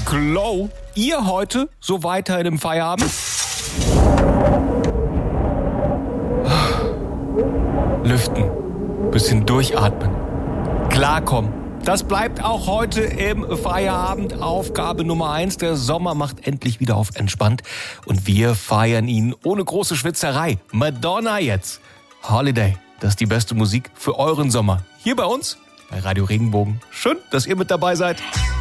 Glow. Ihr heute so weiter im Feierabend? Lüften. Bisschen durchatmen. Klarkommen. Das bleibt auch heute im Feierabend Aufgabe Nummer 1. Der Sommer macht endlich wieder auf entspannt und wir feiern ihn ohne große Schwitzerei. Madonna jetzt. Holiday, das ist die beste Musik für euren Sommer. Hier bei uns, bei Radio Regenbogen. Schön, dass ihr mit dabei seid.